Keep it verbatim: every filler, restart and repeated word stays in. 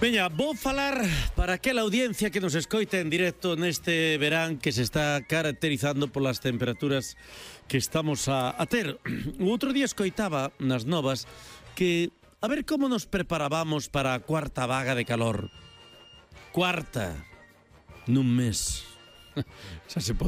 Veña, vou falar para aquela audiencia que nos escoita en directo neste verán que se está caracterizando polas temperaturas que estamos a, a ter. O outro día escoitaba nas novas que a ver como nos preparábamos para a cuarta vaga de calor. Cuarta nun mes. Xa se pode